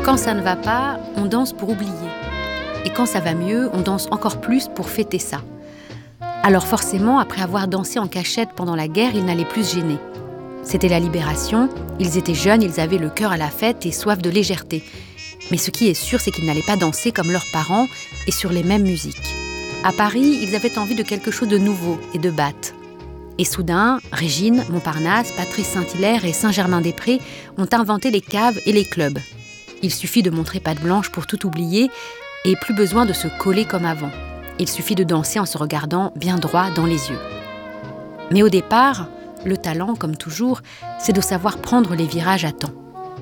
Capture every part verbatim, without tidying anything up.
Quand ça ne va pas, on danse pour oublier. Et quand ça va mieux, on danse encore plus pour fêter ça. Alors forcément, après avoir dansé en cachette pendant la guerre, ils n'allaient plus se gêner. C'était la libération, ils étaient jeunes, ils avaient le cœur à la fête et soif de légèreté. Mais ce qui est sûr, c'est qu'ils n'allaient pas danser comme leurs parents et sur les mêmes musiques. À Paris, ils avaient envie de quelque chose de nouveau et de batte. Et soudain, Régine, Montparnasse, Patrice Saint-Hilaire et Saint-Germain-des-Prés ont inventé les caves et les clubs. Il suffit de montrer patte blanche pour tout oublier et plus besoin de se coller comme avant. Il suffit de danser en se regardant bien droit dans les yeux. Mais au départ, le talent, comme toujours, c'est de savoir prendre les virages à temps.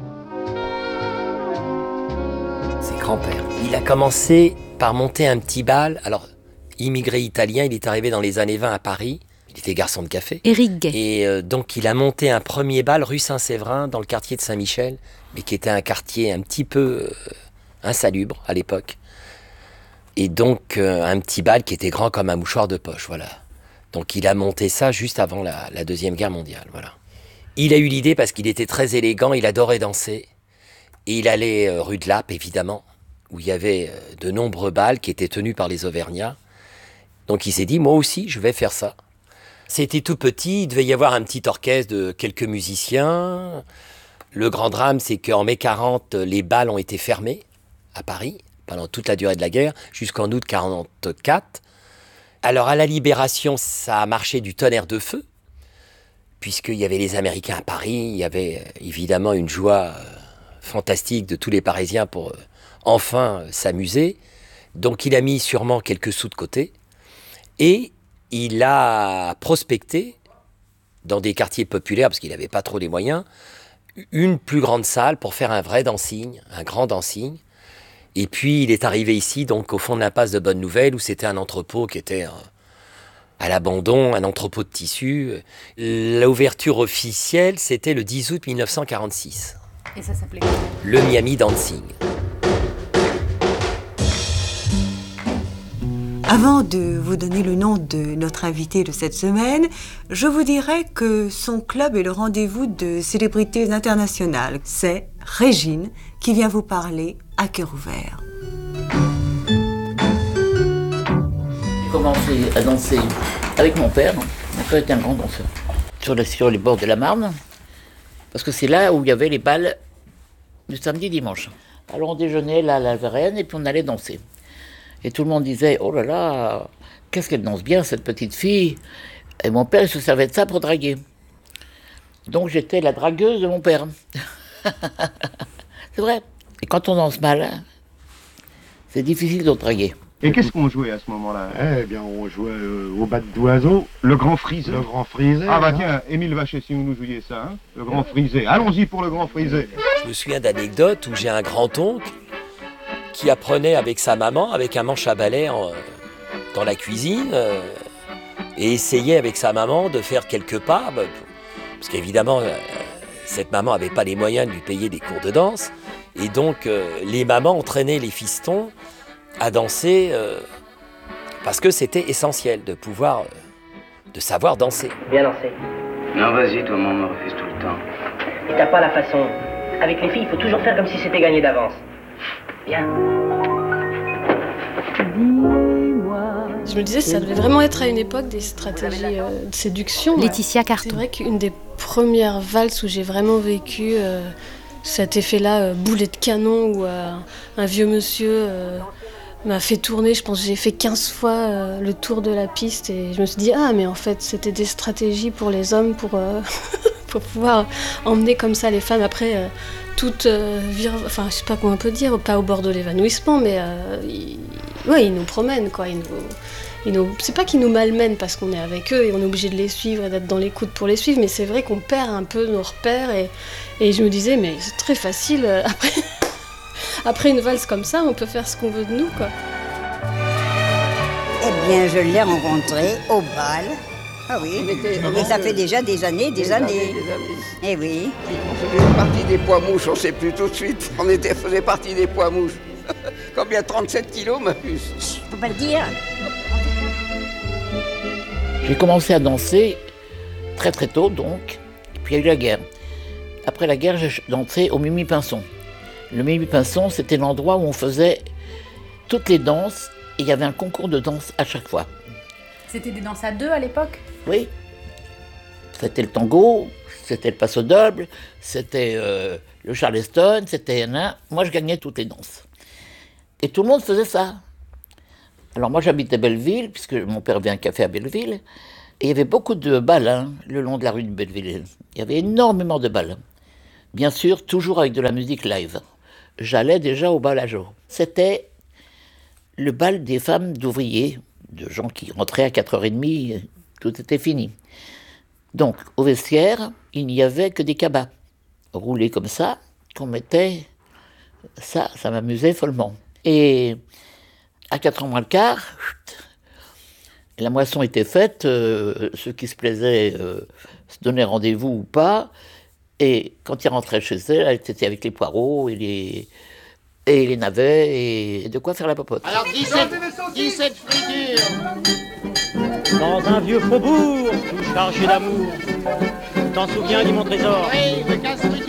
C'est grand-père. Il a commencé par monter un petit bal. Alors, immigré italien, il est arrivé dans les années vingt à Paris. Il était garçon de café. Éric Gay. Et euh, donc, il a monté un premier bal rue Saint-Séverin, dans le quartier de Saint-Michel, mais qui était un quartier un petit peu euh, insalubre à l'époque. Et donc, euh, un petit bal qui était grand comme un mouchoir de poche, voilà. Donc, il a monté ça juste avant la, la Deuxième Guerre mondiale, voilà. Il a eu l'idée parce qu'il était très élégant, il adorait danser. Et il allait euh, rue de Lappe, évidemment, où il y avait euh, de nombreux bals qui étaient tenus par les Auvergnats. Donc, il s'est dit, moi aussi, je vais faire ça. C'était tout petit, il devait y avoir un petit orchestre de quelques musiciens. Le grand drame, c'est qu'en mai quarante, les bals ont été fermés à Paris, pendant toute la durée de la guerre, jusqu'en août quarante-quatre. Alors à la Libération, ça a marché du tonnerre de feu, puisqu'il y avait les Américains à Paris, il y avait évidemment une joie fantastique de tous les Parisiens pour enfin s'amuser. Donc il a mis sûrement quelques sous de côté, et il a prospecté dans des quartiers populaires, parce qu'il n'avait pas trop les moyens, une plus grande salle pour faire un vrai dancing, un grand dancing. Et puis il est arrivé ici, donc au fond de l'impasse de Bonne Nouvelle, où c'était un entrepôt qui était à l'abandon, un entrepôt de tissus. L'ouverture officielle, c'était le dix août mille neuf cent quarante-six. Et ça s'appelait quoi ? Le Miami Dancing. Avant de vous donner le nom de notre invité de cette semaine, je vous dirais que son club est le rendez-vous de célébrités internationales. C'est Régine qui vient vous parler à cœur ouvert. J'ai commencé à danser avec mon père. Mon père était un grand danseur. Sur, la, sur les bords de la Marne, parce que c'est là où il y avait les bals du samedi dimanche. Alors on déjeunait là à la Varenne et puis on allait danser. Et tout le monde disait, oh là là, qu'est-ce qu'elle danse bien, cette petite fille. Et mon père, il se servait de ça pour draguer. Donc j'étais la dragueuse de mon père. C'est vrai. Et quand on danse mal, c'est difficile de draguer. Et qu'est-ce qu'on jouait à ce moment-là? Eh bien, on jouait euh, au bat d'oiseau. Le grand frisé. Le grand frisé. Ah bah hein. tiens, Émile Vacher, si vous nous jouiez ça, hein, le grand frisé. Allons-y pour le grand frisé. Je me souviens d'anecdotes où j'ai un grand-oncle qui apprenait avec sa maman, avec un manche à balai en, dans la cuisine, euh, et essayait avec sa maman de faire quelques pas, bah, parce qu'évidemment, euh, cette maman n'avait pas les moyens de lui payer des cours de danse, et donc euh, les mamans entraînaient les fistons à danser, euh, parce que c'était essentiel de pouvoir, euh, de savoir danser. Bien danser. Non, vas-y, toi, maman me refuse tout le temps. Et t'as pas la façon. Avec les filles, il faut toujours faire comme si c'était gagné d'avance. Bien. Je me disais, ça devait vraiment être à une époque des stratégies euh, de séduction. Laetitia ouais. Carton. C'est vrai qu'une des premières valses où j'ai vraiment vécu euh, cet effet-là, euh, boulet de canon, où euh, un vieux monsieur euh, m'a fait tourner. Je pense que j'ai fait quinze fois euh, le tour de la piste et je me suis dit, ah, mais en fait, c'était des stratégies pour les hommes, pour, euh, pour pouvoir emmener comme ça les femmes. Après, euh, toutes euh, vire... enfin, je sais pas comment on peut dire, pas au bord de l'évanouissement, mais euh, ils... Ouais, ils nous promènent, quoi. Ils nous... Ils nous... C'est pas qu'ils nous malmènent parce qu'on est avec eux et on est obligé de les suivre et d'être dans les coudes pour les suivre, mais c'est vrai qu'on perd un peu nos repères et, et je me disais, mais c'est très facile, après... après une valse comme ça, on peut faire ce qu'on veut de nous, quoi. Eh bien, je l'ai rencontré au bal. Ah oui, mais ça fait déjà des années, des, des années. années. Des années. Eh oui. On faisait partie des poids mouches, on ne sait plus tout de suite. On était, faisait partie des poids mouches. Combien? trente-sept kilos, ma puce? Faut pas le dire. J'ai commencé à danser très très tôt, donc. Et puis il y a eu la guerre. Après la guerre, j'ai dansé au Mimi Pinson. Le Mille-Pinson, c'était l'endroit où on faisait toutes les danses et il y avait un concours de danse à chaque fois. C'était des danses à deux à l'époque ? Oui. C'était le tango, c'était le paso doble, c'était euh, le charleston, c'était... Moi, je gagnais toutes les danses. Et tout le monde faisait ça. Alors moi, j'habitais Belleville, puisque mon père avait un café à Belleville, et il y avait beaucoup de bals hein, le long de la rue de Belleville. Il y avait énormément de bals. Bien sûr, toujours avec de la musique live. J'allais déjà au bal à jour. C'était le bal des femmes d'ouvriers, de gens qui rentraient à quatre heures trente, tout était fini. Donc, au vestiaire, il n'y avait que des cabas, roulés comme ça, qu'on mettait... Ça, ça m'amusait follement. Et à quatre heures moins le quart, la moisson était faite, euh, ceux qui se plaisaient euh, se donnaient rendez-vous ou pas, et quand ils rentraient chez eux, c'était avec les poireaux et les, et les navets, et de quoi faire la popote. Alors dix-sept, dix-sept fritures dans un vieux faubourg, tout chargé d'amour. T'en souviens, dit mon trésor? Oui, de quinze fritures.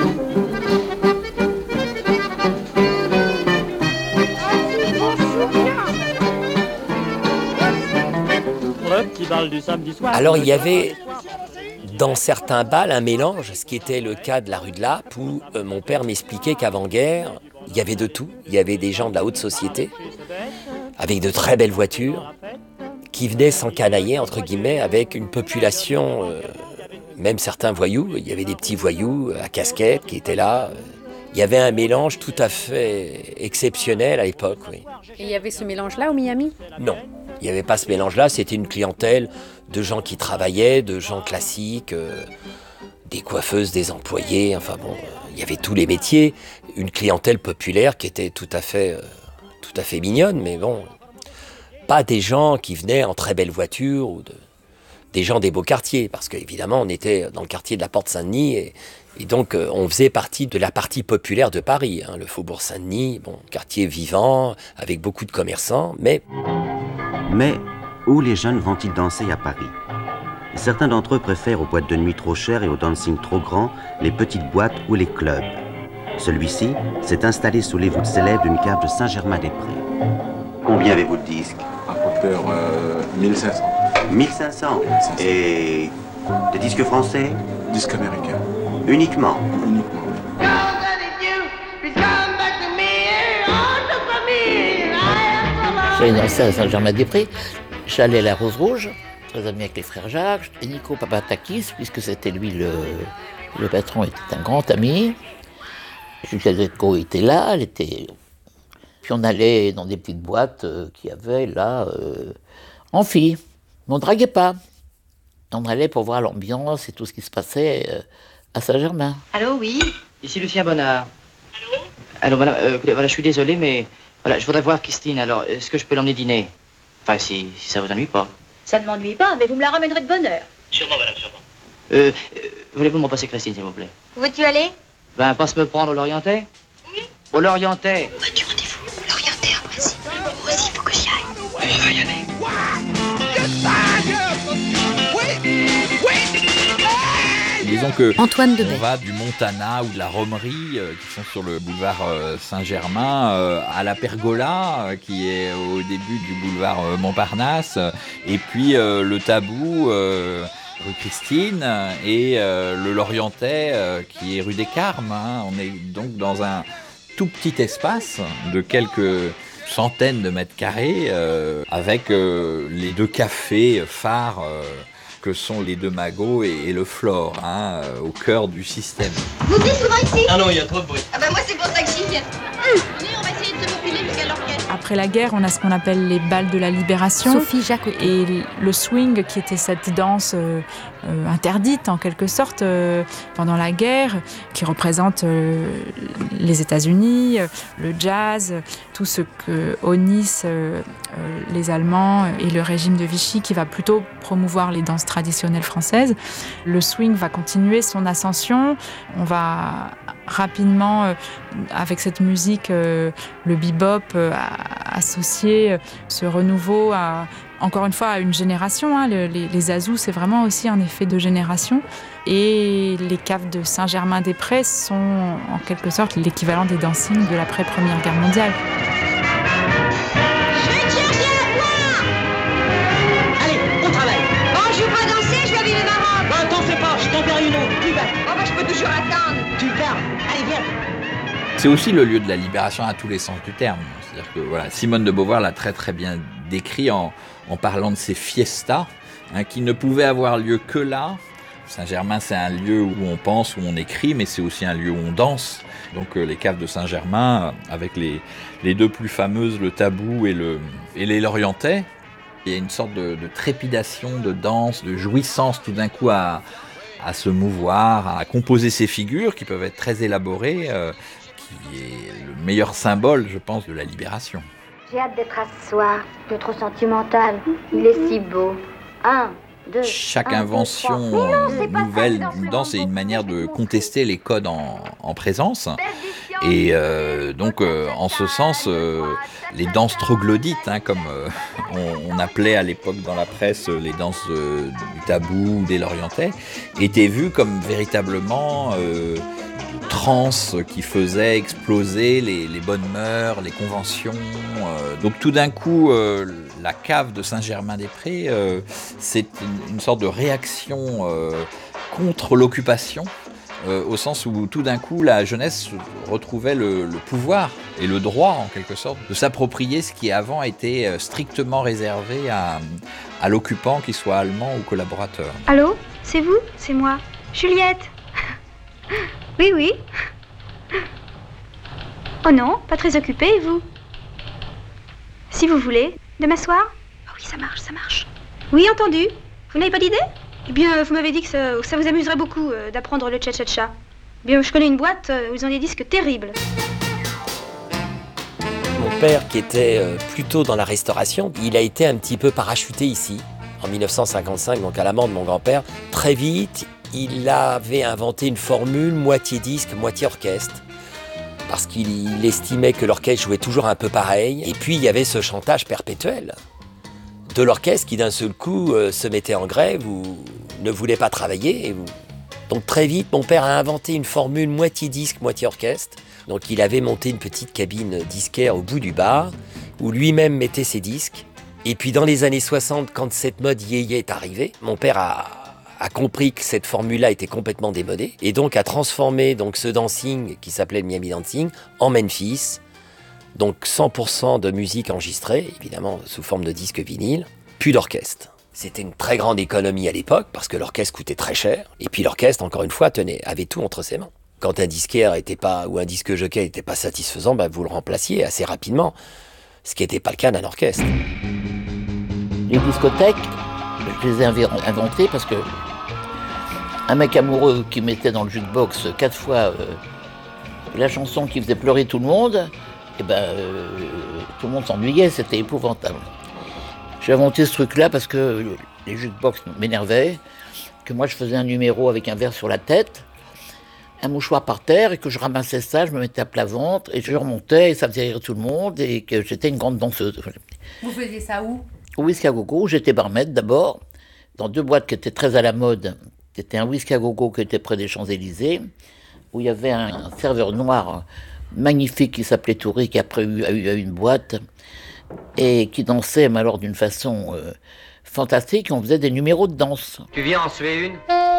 Du samedi soir. Alors il y avait dans certains bals un mélange, ce qui était le cas de la rue de Lappe, où euh, mon père m'expliquait qu'avant-guerre, il y avait de tout. Il y avait des gens de la haute société, avec de très belles voitures, qui venaient s'encanailler, entre guillemets, avec une population, euh, même certains voyous. Il y avait des petits voyous à casquette qui étaient là. Il y avait un mélange tout à fait exceptionnel à l'époque, oui. Et il y avait ce mélange-là au Miami ? Non. Il n'y avait pas ce mélange-là, c'était une clientèle de gens qui travaillaient, de gens classiques, euh, des coiffeuses, des employés, enfin bon, euh, il y avait tous les métiers, une clientèle populaire qui était tout à fait, euh, tout à fait mignonne, mais bon, pas des gens qui venaient en très belle voiture, ou de, des gens des beaux quartiers, parce qu'évidemment on était dans le quartier de la Porte Saint-Denis, et, et donc euh, on faisait partie de la partie populaire de Paris, hein, le Faubourg Saint-Denis, bon, quartier vivant, avec beaucoup de commerçants, mais... Mais où les jeunes vont-ils danser à Paris? Certains d'entre eux préfèrent aux boîtes de nuit trop chères et aux dancing trop grands les petites boîtes ou les clubs. Celui-ci s'est installé sous les voûtes célèbres d'une cave de Saint-Germain-des-Prés. Combien avez-vous de disques? À hauteur euh, mille cinq cents. mille cinq cents. Et des disques français? Disques américains. Uniquement? Uniquement. J'allais danser à Saint-Germain-des-Prés, j'allais à la Rose Rouge, très ami avec les frères Jacques, et Nico Papatakis, puisque c'était lui le, le patron, était un grand ami. Julia Zetko était là, elle était... Puis on allait dans des petites boîtes euh, qu'il y avait là, euh, en filles. Mais on ne draguait pas. On allait pour voir l'ambiance et tout ce qui se passait euh, à Saint-Germain. Allô, oui? Ici Lucien Bonnard. Allô? Alors voilà, euh, voilà, je suis désolé, mais voilà, je voudrais voir Christine. Alors, est-ce que je peux l'emmener dîner? Enfin, si, si ça vous ennuie pas. Ça ne m'ennuie pas, mais vous me la ramènerez de bonne heure. Sûrement, madame, sûrement. Euh, euh voulez-vous m'en passer Christine, s'il vous plaît? Où veux-tu aller? Ben, passe me prendre au Lorientais. Oui. Au Lorientais. Où as-tu rendez-vous? Lorientais à Poissy. Moi aussi, il faut que j'y aille. Oui, on va y aller. Disons que Antoine on Debay. va du Montana ou de la Romerie euh, qui sont sur le boulevard euh, Saint-Germain euh, à la Pergola euh, qui est au début du boulevard euh, Montparnasse euh, et puis euh, le Tabou euh, rue Christine et euh, le Lorientais euh, qui est rue des Carmes. Hein. On est donc dans un tout petit espace de quelques centaines de mètres carrés euh, avec euh, les deux cafés phares euh, que sont les deux Magots et, et le Flore, hein, euh, au cœur du système. Vous venez souvent ici? Ah non, il y a trop de bruit. Ah bah moi c'est pour ça que j'y viens. Hum, venez, on va essayer de se populer jusqu'à l'orchestre. Après la guerre, on a ce qu'on appelle les bals de la libération. Sophie Jacques. Et le swing, qui était cette danse euh, euh, interdite en quelque sorte euh, pendant la guerre, qui représente euh, les États-Unis, euh, le jazz, tout ce que honnissent euh, euh, les Allemands et le régime de Vichy, qui va plutôt promouvoir les danses traditionnelles françaises. Le swing va continuer son ascension. On va rapidement, euh, avec cette musique, euh, le bebop, euh, associer euh, ce renouveau à, encore une fois, à une génération. Hein. Le, les, les Azous, c'est vraiment aussi un effet de génération. Et les caves de Saint-Germain-des-Prés sont en quelque sorte l'équivalent des dancings de l'après-Première Guerre mondiale. Je tiens rien à voir. Allez, on travaille. Bon, je veux pas danser, je vais habiller ma robe. Non, t'en fais pas, je t'en perds une autre. Tu vas. Oh, bah, je peux toujours attendre. Tu pars. Allez, viens. C'est aussi le lieu de la libération à tous les sens du terme. C'est-à-dire que voilà, Simone de Beauvoir l'a très très bien décrit en, en parlant de ces fiestas hein, qui ne pouvaient avoir lieu que là. Saint-Germain, c'est un lieu où on pense, où on écrit, mais c'est aussi un lieu où on danse. Donc euh, les caves de Saint-Germain, avec les, les deux plus fameuses, le Tabou et, le, et les Lorientais, il y a une sorte de, de trépidation, de danse, de jouissance tout d'un coup à, à se mouvoir, à composer ces figures qui peuvent être très élaborées, euh, qui est le meilleur symbole, je pense, de la libération. J'ai hâte d'être à ce soir, de trop sentimental. Il est si beau. Un. Deux, Chaque un, invention deux, non, nouvelle d'une danse est une manière de contester les codes en, en présence. Et euh, donc, euh, en ce sens, euh, les danses troglodytes, hein, comme euh, on, on appelait à l'époque dans la presse les danses euh, du Tabou ou des Lorientais, étaient vues comme véritablement euh, transe qui faisait exploser les, les bonnes mœurs, les conventions. Euh, donc tout d'un coup, euh, la cave de Saint-Germain-des-Prés, euh, c'est une, une sorte de réaction euh, contre l'occupation, euh, au sens où tout d'un coup la jeunesse retrouvait le, le pouvoir et le droit, en quelque sorte, de s'approprier ce qui avant était strictement réservé à, à l'occupant, qu'il soit allemand ou collaborateur. Allô, c'est vous? C'est moi. Juliette. Oui, oui. Oh non, pas très occupée, et vous? Si vous voulez. Demain soir? Oh oui, ça marche, ça marche. Oui, entendu. Vous n'avez pas d'idée? Eh bien, vous m'avez dit que ça, que ça vous amuserait beaucoup euh, d'apprendre le cha-cha-cha. Eh bien, je connais une boîte euh, où ils ont des disques terribles. Mon père, qui était euh, plutôt dans la restauration, il a été un petit peu parachuté ici, en mille neuf cent cinquante-cinq, donc à la mort de mon grand-père. Très vite, il avait inventé une formule moitié disque, moitié orchestre, parce qu'il estimait que l'orchestre jouait toujours un peu pareil. Et puis, il y avait ce chantage perpétuel de l'orchestre qui, d'un seul coup, euh, se mettait en grève ou ne voulait pas travailler. Et vous... Donc, très vite, mon père a inventé une formule moitié disque, moitié orchestre. Donc, il avait monté une petite cabine disquaire au bout du bar, où lui-même mettait ses disques. Et puis, dans les années soixante, quand cette mode yéyé est arrivée, mon père a... a compris que cette formule-là était complètement démodée et donc a transformé donc ce dancing qui s'appelait le Miami Dancing en Memphis. Donc cent pour cent de musique enregistrée, évidemment sous forme de disque vinyle, puis d'orchestre. C'était une très grande économie à l'époque parce que l'orchestre coûtait très cher et puis l'orchestre, encore une fois, tenait, avait tout entre ses mains. Quand un disquaire était pas, ou un disque jockey n'était pas satisfaisant, bah, vous le remplaciez assez rapidement, ce qui n'était pas le cas d'un orchestre. Les discothèques, je les ai inventées parce que un mec amoureux qui mettait dans le jukebox quatre fois euh, la chanson qui faisait pleurer tout le monde, et ben euh, tout le monde s'ennuyait, c'était épouvantable. J'ai inventé ce truc-là parce que les jukebox m'énervaient, que moi je faisais un numéro avec un verre sur la tête, un mouchoir par terre, et que je ramassais ça, je me mettais à plat ventre, et je remontais, et ça faisait rire tout le monde, et que j'étais une grande danseuse. Vous faisiez ça où? Au Whisky à Gogo, j'étais barmaid d'abord, dans deux boîtes qui étaient très à la mode. C'était un Whisky à Gogo qui était près des Champs-Élysées, où il y avait un serveur noir magnifique qui s'appelait Touré, qui après a eu une boîte, et qui dansait, mais alors d'une façon euh, fantastique, on faisait des numéros de danse. Tu viens en suer une?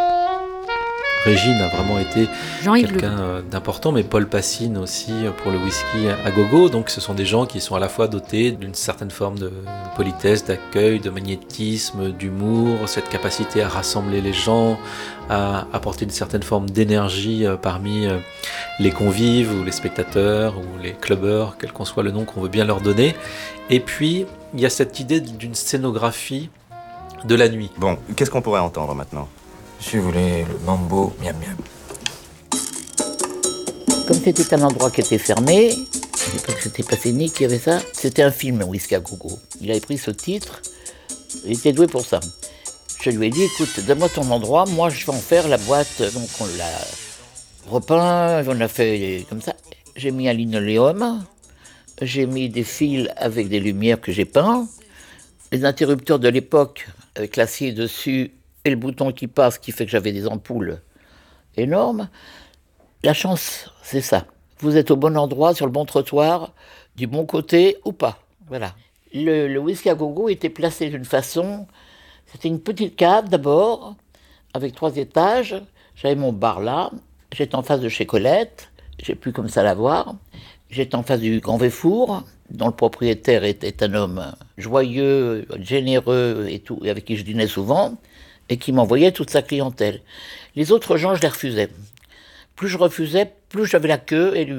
Régine a vraiment été quelqu'un d'important, mais Paul Passine aussi pour le whisky à gogo. Donc ce sont des gens qui sont à la fois dotés d'une certaine forme de politesse, d'accueil, de magnétisme, d'humour, cette capacité à rassembler les gens, à apporter une certaine forme d'énergie parmi les convives ou les spectateurs ou les clubbers, quel qu'en soit le nom qu'on veut bien leur donner. Et puis il y a cette idée d'une scénographie de la nuit. Bon, qu'est-ce qu'on pourrait entendre maintenant ? Si vous voulez, le mambo, miam miam. Comme c'était un endroit qui était fermé, à l'époque c'était pas fini qu'il y avait ça, c'était un film, Whisky à Gogo. Il avait pris ce titre, il était doué pour ça. Je lui ai dit, écoute, donne-moi ton endroit, moi je vais en faire la boîte. Donc on l'a repeint, on l'a fait comme ça. J'ai mis un linoléum, j'ai mis des fils avec des lumières que j'ai peints, les interrupteurs de l'époque avec l'acier dessus et le bouton qui passe qui fait que j'avais des ampoules énormes. La chance, c'est ça. Vous êtes au bon endroit, sur le bon trottoir, du bon côté ou pas. Voilà. Le, le whisky à gogo était placé d'une façon... C'était une petite cave d'abord, avec trois étages. J'avais mon bar là. J'étais en face de chez Colette. J'ai pu comme ça la voir. J'étais en face du Grand Véfour, dont le propriétaire était un homme joyeux, généreux et tout, et avec qui je dînais souvent, et qui m'envoyait toute sa clientèle. Les autres gens, je les refusais. Plus je refusais, plus j'avais la queue et lui